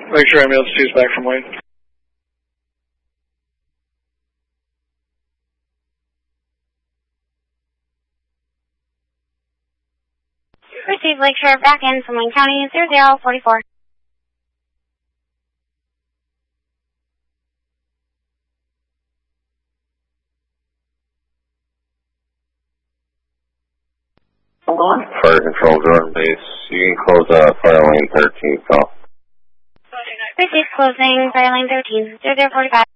Make sure ambulance 2 is back from Wayne. Received Lake Shore back in from Wayne County, 0044. Fire Control, Jordan Base. You can close fire lane 13, call. Received closing fire lane 13, 0045.